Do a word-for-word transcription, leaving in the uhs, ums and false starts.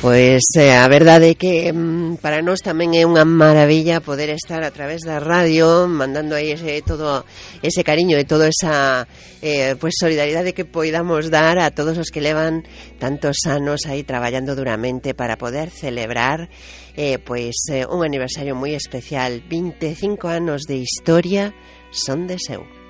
Pois eh, a verdade é que mm, para nós tamén é unha maravilla poder estar a través da radio mandando aí ese, todo ese cariño e toda esa eh, pues solidaridade que poidamos dar a todos os que levan tantos anos aí traballando duramente para poder celebrar eh, pois eh, un aniversario moi especial. Vinte e cinco anos de historia son de seu.